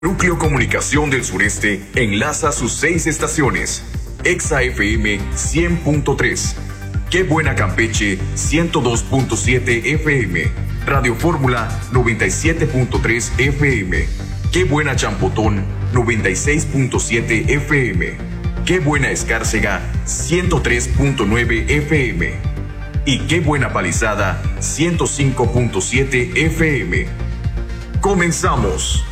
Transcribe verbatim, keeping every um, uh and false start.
Núcleo Comunicación del Sureste enlaza sus seis estaciones. Exa F M cien punto tres. Qué Buena Campeche ciento dos punto siete F M. Radio Fórmula noventa y siete punto tres F M. Qué Buena Champotón noventa y seis punto siete F M. Qué Buena Escárcega ciento tres punto nueve F M. Y Qué Buena Palizada ciento cinco punto siete F M. Comenzamos.